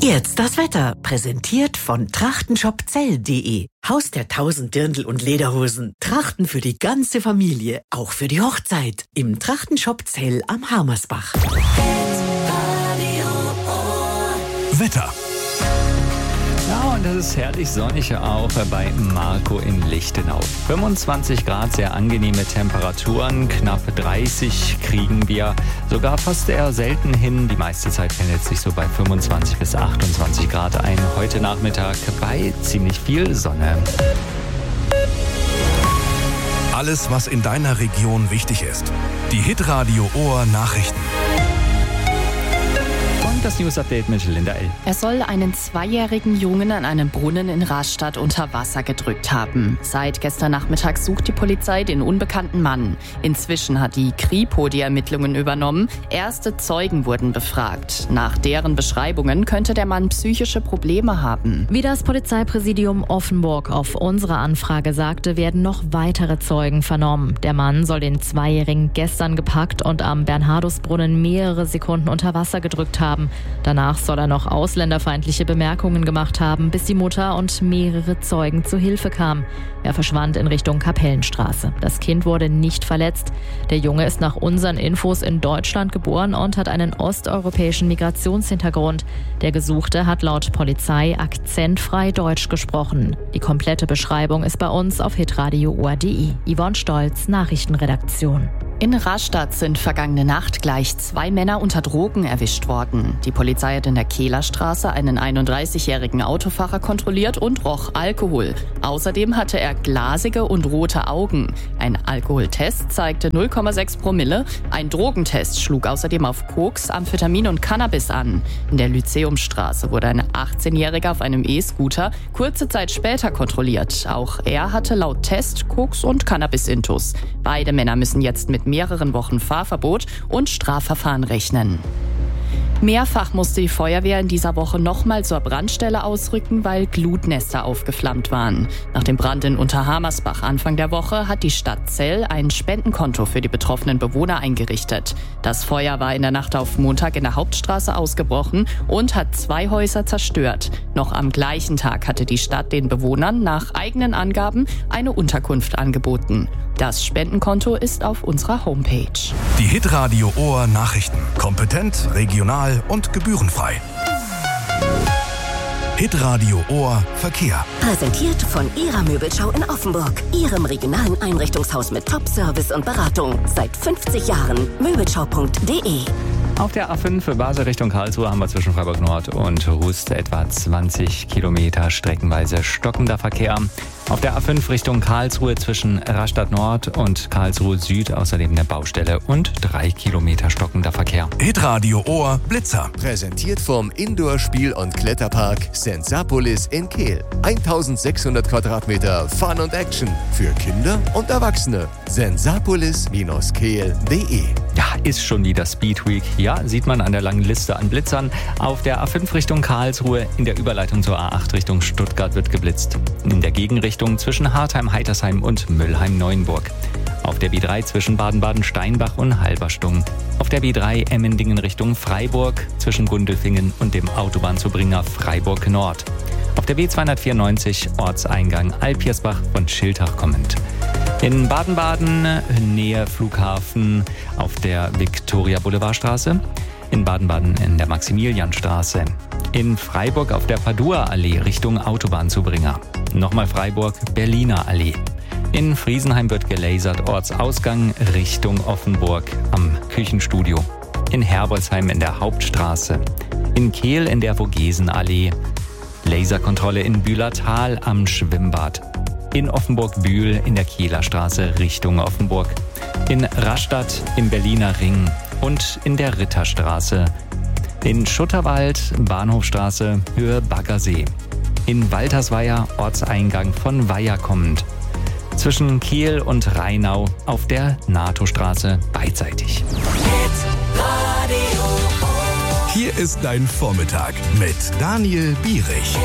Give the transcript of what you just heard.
Jetzt das Wetter, präsentiert von trachtenshopzell.de. Haus der 1000 Dirndl und Lederhosen. Trachten für die ganze Familie, auch für die Hochzeit. Im Trachtenshop Zell am Harmersbach. Wetter. Ja, und es ist herrlich sonnig auch bei Marco in Lichtenau. 25 Grad, sehr angenehme Temperaturen, knapp 30 kriegen wir sogar fast eher selten hin. Die meiste Zeit pendelt sich so bei 25 bis 28 Grad ein. Heute Nachmittag bei ziemlich viel Sonne. Alles, was in deiner Region wichtig ist. Die Hitradio Ohr Nachrichten. Das News-Update mit Linda L. Er soll einen 2-jährigen Jungen an einem Brunnen in Rastatt unter Wasser gedrückt haben. Seit gestern Nachmittag sucht die Polizei den unbekannten Mann. Inzwischen hat die Kripo die Ermittlungen übernommen. Erste Zeugen wurden befragt. Nach deren Beschreibungen könnte der Mann psychische Probleme haben. Wie das Polizeipräsidium Offenburg auf unsere Anfrage sagte, werden noch weitere Zeugen vernommen. Der Mann soll den 2-Jährigen gestern gepackt und am Bernhardusbrunnen mehrere Sekunden unter Wasser gedrückt haben. Danach soll er noch ausländerfeindliche Bemerkungen gemacht haben, bis die Mutter und mehrere Zeugen zu Hilfe kamen. Er verschwand in Richtung Kapellenstraße. Das Kind wurde nicht verletzt. Der Junge ist nach unseren Infos in Deutschland geboren und hat einen osteuropäischen Migrationshintergrund. Der Gesuchte hat laut Polizei akzentfrei Deutsch gesprochen. Die komplette Beschreibung ist bei uns auf hitradio.de. Yvonne Stolz, Nachrichtenredaktion. In Rastatt sind vergangene Nacht gleich 2 Männer unter Drogen erwischt worden. Die Polizei hat in der Kehlerstraße einen 31-jährigen Autofahrer kontrolliert und roch Alkohol. Außerdem hatte er glasige und rote Augen. Ein Alkoholtest zeigte 0,6 Promille. Ein Drogentest schlug außerdem auf Koks, Amphetamin und Cannabis an. In der Lyzeumstraße wurde ein 18-Jähriger auf einem E-Scooter kurze Zeit später kontrolliert. Auch er hatte laut Test Koks und Cannabis-Intus. Beide Männer müssen jetzt mit mehreren Wochen Fahrverbot und Strafverfahren rechnen. Mehrfach musste die Feuerwehr in dieser Woche nochmal zur Brandstelle ausrücken, weil Glutnester aufgeflammt waren. Nach dem Brand in Unterhammersbach Anfang der Woche hat die Stadt Zell ein Spendenkonto für die betroffenen Bewohner eingerichtet. Das Feuer war in der Nacht auf Montag in der Hauptstraße ausgebrochen und hat 2 Häuser zerstört. Noch am gleichen Tag hatte die Stadt den Bewohnern nach eigenen Angaben eine Unterkunft angeboten. Das Spendenkonto ist auf unserer Homepage. Die Hitradio Ohr Nachrichten. Kompetent, regional und gebührenfrei. Hitradio Ohr Verkehr. Präsentiert von Ihrer Möbelschau in Offenburg. Ihrem regionalen Einrichtungshaus mit Top-Service und Beratung. Seit 50 Jahren. Möbelschau.de. Auf der A5 Basel Richtung Karlsruhe haben wir zwischen Freiburg Nord und Rust etwa 20 Kilometer streckenweise stockender Verkehr. Auf der A5 Richtung Karlsruhe zwischen Rastatt Nord und Karlsruhe Süd außerdem eine Baustelle und 3 Kilometer stockender Verkehr. Hitradio Ohr Blitzer. Präsentiert vom Indoor-Spiel- und Kletterpark Sensapolis in Kehl. 1600 Quadratmeter Fun und Action für Kinder und Erwachsene. Sensapolis-kehl.de. Ja, ist schon wieder Speed Week. Ja, sieht man an der langen Liste an Blitzern. Auf der A5 Richtung Karlsruhe, in der Überleitung zur A8 Richtung Stuttgart wird geblitzt. In der Gegenrichtung zwischen Hartheim, Heitersheim und Müllheim-Neuenburg. Auf der B3 zwischen Baden-Baden-Steinbach und Halberstungen. Auf der B3 Emmendingen Richtung Freiburg zwischen Gundelfingen und dem Autobahnzubringer Freiburg Nord. Auf der B294 Ortseingang Alpirsbach von Schiltach kommend. In Baden-Baden, Nähe Flughafen auf der Viktoria-Boulevardstraße. In Baden-Baden in der Maximilianstraße. In Freiburg auf der Padua-Allee Richtung Autobahnzubringer. Nochmal Freiburg, Berliner Allee. In Friesenheim wird gelasert, Ortsausgang Richtung Offenburg am Küchenstudio. In Herbolzheim in der Hauptstraße. In Kehl in der Vogesenallee. Laserkontrolle in Bühlertal am Schwimmbad. In Offenburg-Bühl in der Kehler Straße Richtung Offenburg. In Rastatt im Berliner Ring und in der Ritterstraße. In Schutterwald, Bahnhofstraße, Höhe Baggersee. In Waltersweier, Ortseingang von Weiher kommend. Zwischen Kehl und Rheinau auf der NATO-Straße beidseitig. Hier ist dein Vormittag mit Daniel Bierich.